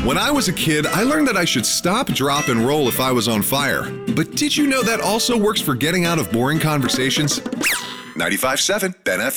When I was a kid, I learned that I should stop, drop, and roll if I was on fire. But did you know that also works for getting out of boring conversations? 95.7 Ben FM.